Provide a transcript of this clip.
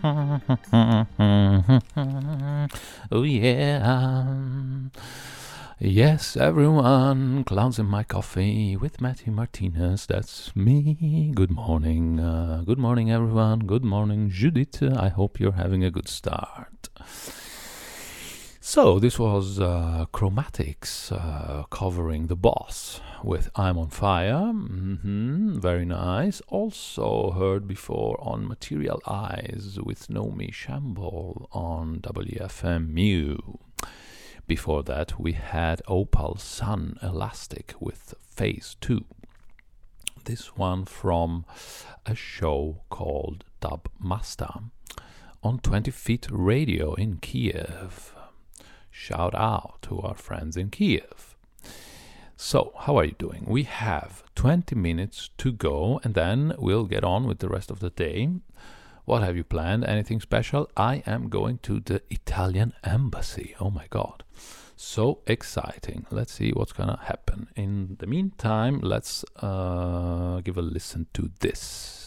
Oh yeah. Yes, everyone. Clowns in my coffee with Matthew Martinez. That's me. Good morning. Good morning, everyone. Good morning, Judith. I hope you're having a good start. So, this was Chromatics covering The Boss with I'm on Fire. Very nice. Also heard before on Material Eyes with Naomi Shambol on WFMU. Before that, we had Opal Sun Elastic with Phase 2. This one from a show called Dub Master on 20 Feet Radio in Kiev. Shout out to our friends in Kiev. So, how are you doing? We have 20 minutes to go and then we'll get on with the rest of the day. What have you planned? Anything special? I am going to the Italian embassy. Oh my god. So exciting. Let's see what's gonna happen. In the meantime, let's give a listen to this.